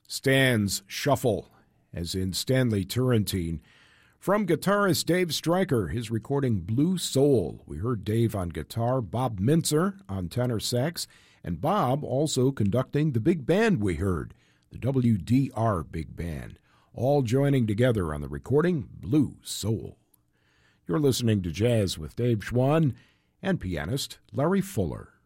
Stan's Shuffle, as in Stanley Turrentine. From guitarist Dave Stryker, his recording Blue Soul. We heard Dave on guitar, Bob Mintzer on tenor sax, and Bob also conducting the big band we heard, the WDR Big Band, all joining together on the recording Blue Soul. You're listening to Jazz with Dave Schwann and pianist Larry Fuller.